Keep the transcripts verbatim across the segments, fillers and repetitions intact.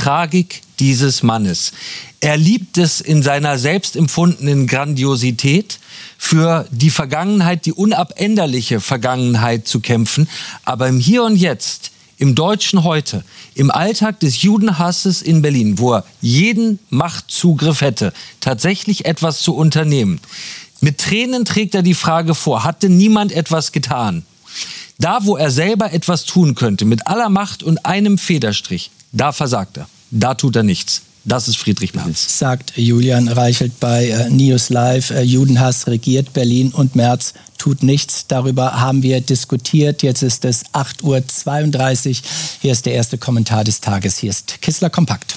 Tragik dieses Mannes. Er liebt es in seiner selbst empfundenen Grandiosität, für die Vergangenheit, die unabänderliche Vergangenheit zu kämpfen, aber im Hier und Jetzt, im deutschen Heute, im Alltag des Judenhasses in Berlin, wo er jeden Machtzugriff hätte, tatsächlich etwas zu unternehmen. Mit Tränen trägt er die Frage vor, hat denn niemand etwas getan? Da, wo er selber etwas tun könnte, mit aller Macht und einem Federstrich, da versagt er. Da tut er nichts. Das ist Friedrich Merz. Sagt Julian Reichelt bei äh, News Live. Äh, Judenhass regiert Berlin und Merz tut nichts. Darüber haben wir diskutiert. Jetzt ist es acht Uhr zweiunddreißig. Hier ist der erste Kommentar des Tages. Hier ist Kissler Kompakt.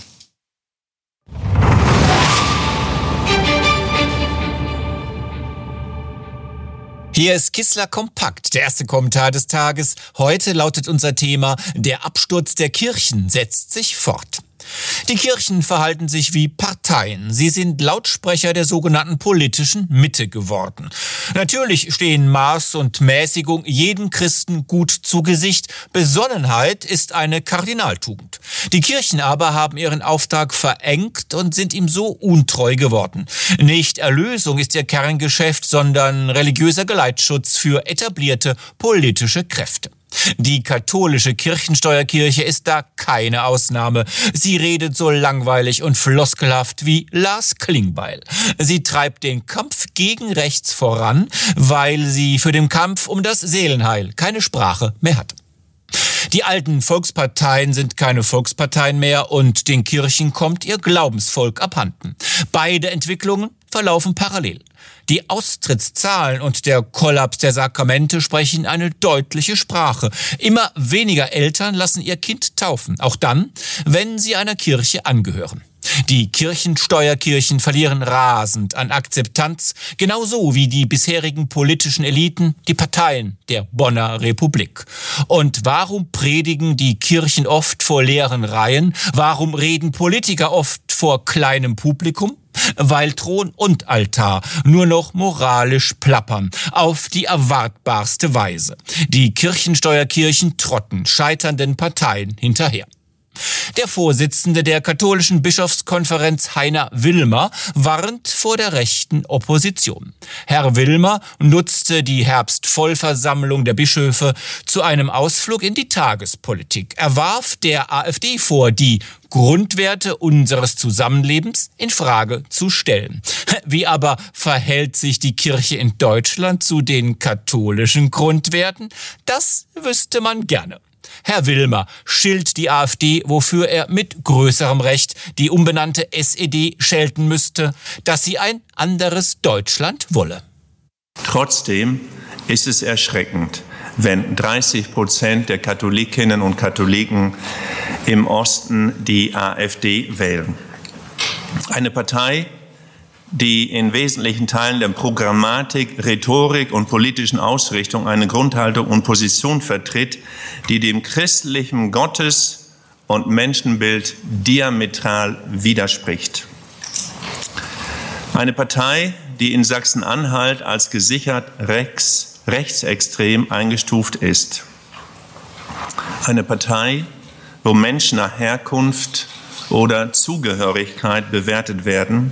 Hier ist Kissler Kompakt, der erste Kommentar des Tages. Heute lautet unser Thema: Der Absturz der Kirchen setzt sich fort. Die Kirchen verhalten sich wie Parteien. Sie sind Lautsprecher der sogenannten politischen Mitte geworden. Natürlich stehen Maß und Mäßigung jedem Christen gut zu Gesicht. Besonnenheit ist eine Kardinaltugend. Die Kirchen aber haben ihren Auftrag verengt und sind ihm so untreu geworden. Nicht Erlösung ist ihr Kerngeschäft, sondern religiöser Geleitschutz für etablierte politische Kräfte. Die katholische Kirchensteuerkirche ist da keine Ausnahme. Sie redet so langweilig und floskelhaft wie Lars Klingbeil. Sie treibt den Kampf gegen rechts voran, weil sie für den Kampf um das Seelenheil keine Sprache mehr hat. Die alten Volksparteien sind keine Volksparteien mehr und den Kirchen kommt ihr Glaubensvolk abhanden. Beide Entwicklungen verlaufen parallel. Die Austrittszahlen und der Kollaps der Sakramente sprechen eine deutliche Sprache. Immer weniger Eltern lassen ihr Kind taufen, auch dann, wenn sie einer Kirche angehören. Die Kirchensteuerkirchen verlieren rasend an Akzeptanz, genauso wie die bisherigen politischen Eliten, die Parteien der Bonner Republik. Und warum predigen die Kirchen oft vor leeren Reihen? Warum reden Politiker oft vor kleinem Publikum? Weil Thron und Altar nur noch moralisch plappern, auf die erwartbarste Weise. Die Kirchensteuerkirchen trotten scheiternden Parteien hinterher. Der Vorsitzende der katholischen Bischofskonferenz, Heiner Wilmer, warnt vor der rechten Opposition. Herr Wilmer nutzte die Herbstvollversammlung der Bischöfe zu einem Ausflug in die Tagespolitik. Er warf der AfD vor, die Grundwerte unseres Zusammenlebens in Frage zu stellen. Wie aber verhält sich die Kirche in Deutschland zu den katholischen Grundwerten? Das wüsste man gerne. Herr Wilmer schilt die AfD, wofür er mit größerem Recht die umbenannte S E D schelten müsste, dass sie ein anderes Deutschland wolle. Trotzdem ist es erschreckend, wenn dreißig Prozent der Katholikinnen und Katholiken im Osten die AfD wählen. Eine Partei, die in wesentlichen Teilen der Programmatik, Rhetorik und politischen Ausrichtung eine Grundhaltung und Position vertritt, die dem christlichen Gottes- und Menschenbild diametral widerspricht. Eine Partei, die in Sachsen-Anhalt als gesichert rechts, rechtsextrem eingestuft ist. Eine Partei, wo Menschen nach Herkunft oder Zugehörigkeit bewertet werden.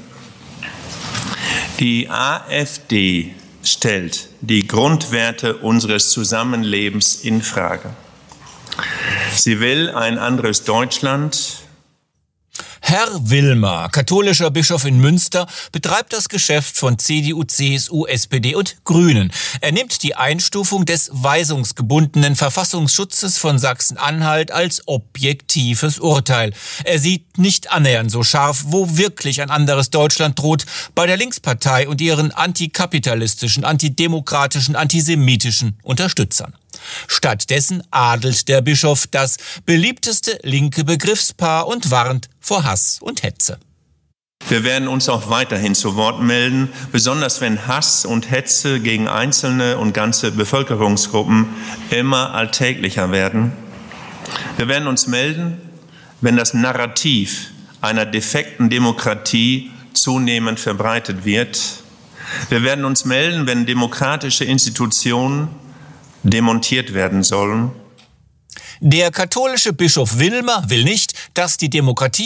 Die AfD stellt die Grundwerte unseres Zusammenlebens in Frage. Sie will ein anderes Deutschland. Herr Wilmer, katholischer Bischof in Münster, betreibt das Geschäft von C D U, C S U, S P D und Grünen. Er nimmt die Einstufung des weisungsgebundenen Verfassungsschutzes von Sachsen-Anhalt als objektives Urteil. Er sieht nicht annähernd so scharf, wo wirklich ein anderes Deutschland droht, bei der Linkspartei und ihren antikapitalistischen, antidemokratischen, antisemitischen Unterstützern. Stattdessen adelt der Bischof das beliebteste linke Begriffspaar und warnt vor Hass und Hetze. Wir werden uns auch weiterhin zu Wort melden, besonders wenn Hass und Hetze gegen einzelne und ganze Bevölkerungsgruppen immer alltäglicher werden. Wir werden uns melden, wenn das Narrativ einer defekten Demokratie zunehmend verbreitet wird. Wir werden uns melden, wenn demokratische Institutionen demontiert werden sollen. Der katholische Bischof Wilmer will nicht, dass die Demokratie